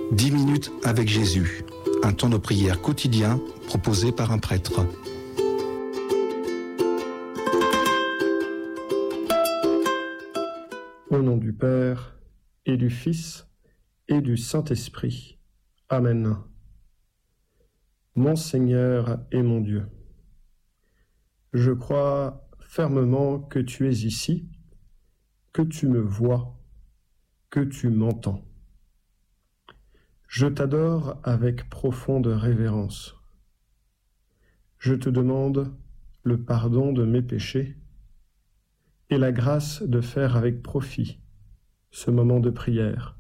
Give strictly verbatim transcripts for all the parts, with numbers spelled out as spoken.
dix minutes avec Jésus, un temps de prière quotidien proposé par un prêtre. Au nom du Père, et du Fils, et du Saint-Esprit. Amen. Mon Seigneur et mon Dieu, je crois fermement que tu es ici, que tu me vois, que tu m'entends. Je t'adore avec profonde révérence. Je te demande le pardon de mes péchés et la grâce de faire avec profit ce moment de prière.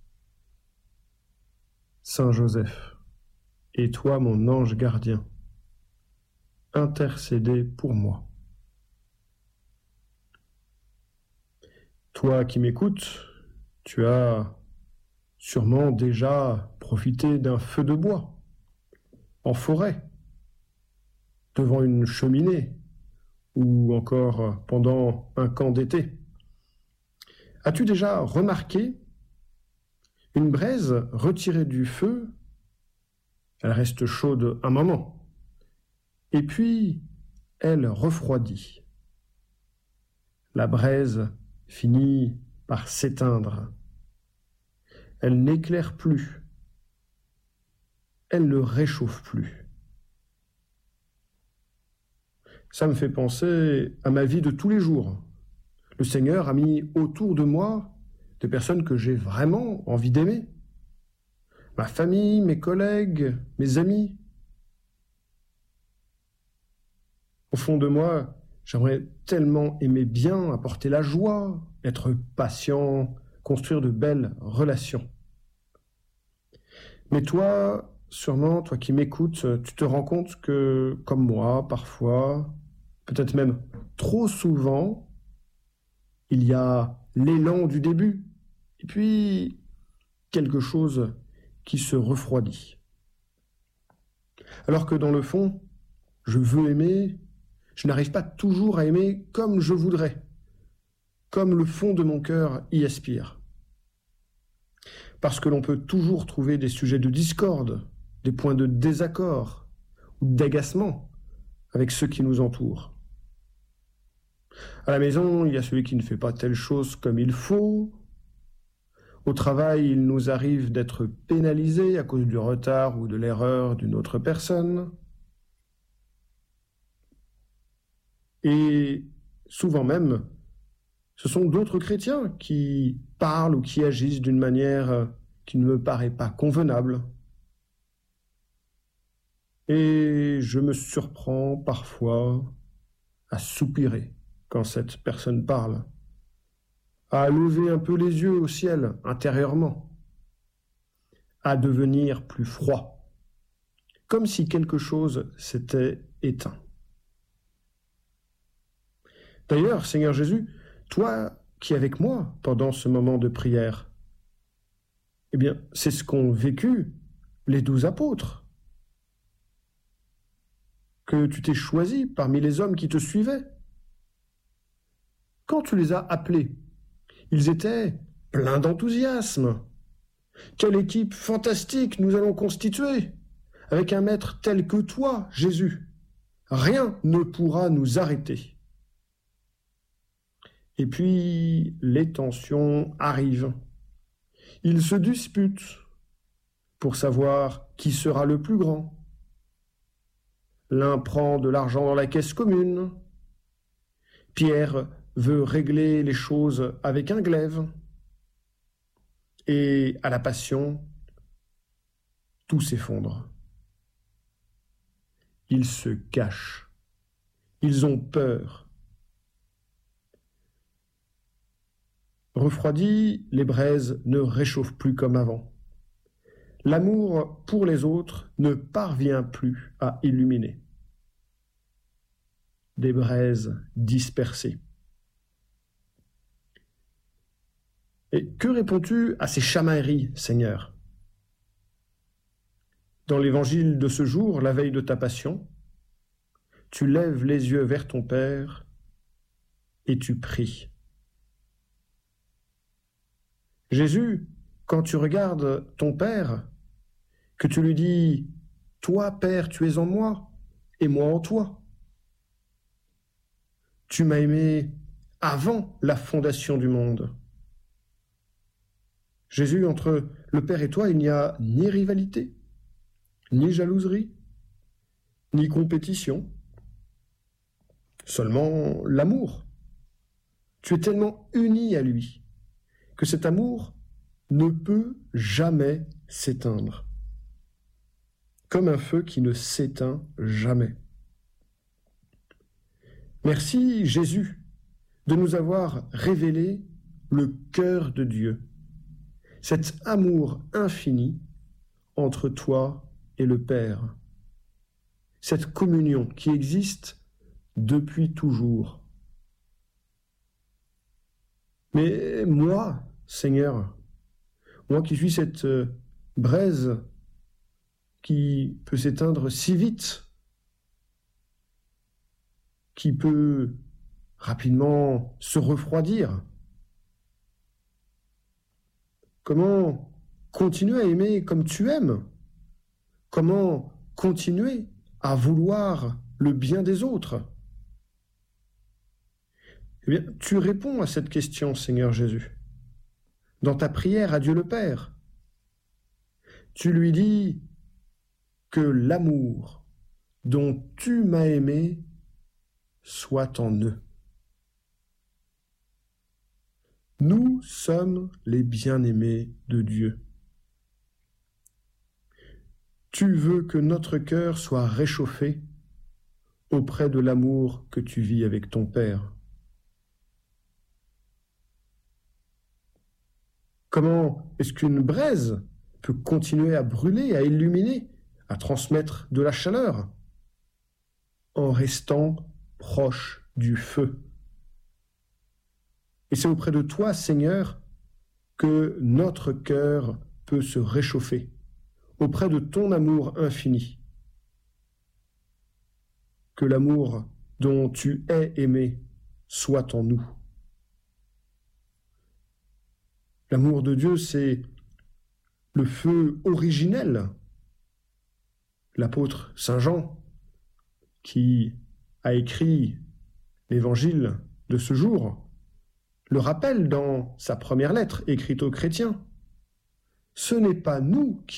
Saint Joseph, et toi mon ange gardien, intercédez pour moi. Toi qui m'écoutes, tu as sûrement déjà profité d'un feu de bois, en forêt, devant une cheminée, ou encore pendant un camp d'été. As-tu déjà remarqué une braise retirée du feu? Elle reste chaude un moment, et puis elle refroidit. La braise finit par s'éteindre. Elle n'éclaire plus. Elle ne réchauffe plus. Ça me fait penser à ma vie de tous les jours. Le Seigneur a mis autour de moi des personnes que j'ai vraiment envie d'aimer. Ma famille, mes collègues, mes amis. Au fond de moi, j'aimerais tellement aimer bien, apporter la joie, être patient, construire de belles relations. Mais toi, sûrement, toi qui m'écoutes, tu te rends compte que, comme moi, parfois, peut-être même trop souvent, il y a l'élan du début, et puis quelque chose qui se refroidit. Alors que dans le fond, je veux aimer, je n'arrive pas toujours à aimer comme je voudrais, comme le fond de mon cœur y aspire. Parce que l'on peut toujours trouver des sujets de discorde, des points de désaccord ou d'agacement avec ceux qui nous entourent. À la maison, il y a celui qui ne fait pas telle chose comme il faut. Au travail, il nous arrive d'être pénalisés à cause du retard ou de l'erreur d'une autre personne. Et souvent même, ce sont d'autres chrétiens qui parlent ou qui agissent d'une manière qui ne me paraît pas convenable. Et je me surprends parfois à soupirer quand cette personne parle, à lever un peu les yeux au ciel intérieurement, à devenir plus froid, comme si quelque chose s'était éteint. D'ailleurs, Seigneur Jésus, toi qui es avec moi pendant ce moment de prière, eh bien, c'est ce qu'ont vécu les douze apôtres, que tu t'es choisi parmi les hommes qui te suivaient. Quand tu les as appelés, ils étaient pleins d'enthousiasme. Quelle équipe fantastique nous allons constituer, avec un maître tel que toi, Jésus. Rien ne pourra nous arrêter. Et puis, les tensions arrivent. Ils se disputent pour savoir qui sera le plus grand. L'un prend de l'argent dans la caisse commune. Pierre veut régler les choses avec un glaive. Et à la passion, tout s'effondre. Ils se cachent. Ils ont peur. Refroidis, les braises ne réchauffent plus comme avant. L'amour pour les autres ne parvient plus à illuminer. Des braises dispersées. Et que réponds-tu à ces chamailleries, Seigneur? Dans l'évangile de ce jour, la veille de ta passion, tu lèves les yeux vers ton Père et tu pries. Jésus, quand tu regardes ton Père, que tu lui dis « Toi, Père, tu es en moi, et moi en toi ». Tu m'as aimé avant la fondation du monde. Jésus, entre le Père et toi, il n'y a ni rivalité, ni jalouserie, ni compétition, seulement l'amour. Tu es tellement uni à lui que cet amour ne peut jamais s'éteindre, comme un feu qui ne s'éteint jamais. Merci Jésus de nous avoir révélé le cœur de Dieu, cet amour infini entre toi et le Père, cette communion qui existe depuis toujours. Mais moi, Seigneur, moi qui suis cette braise qui peut s'éteindre si vite, qui peut rapidement se refroidir, comment continuer à aimer comme tu aimes? Comment continuer à vouloir le bien des autres? Eh bien, tu réponds à cette question, Seigneur Jésus, dans ta prière à Dieu le Père. Tu lui dis que l'amour dont tu m'as aimé soit en eux. Nous sommes les bien-aimés de Dieu. Tu veux que notre cœur soit réchauffé auprès de l'amour que tu vis avec ton Père. Comment est-ce qu'une braise peut continuer à brûler, à illuminer, à transmettre de la chaleur? En restant proche du feu. Et c'est auprès de toi, Seigneur, que notre cœur peut se réchauffer, auprès de ton amour infini. Que l'amour dont tu es aimé soit en nous. L'amour de Dieu, c'est le feu originel. L'apôtre Saint Jean, qui a écrit l'évangile de ce jour, le rappelle dans sa première lettre écrite aux chrétiens. Ce n'est pas nous qui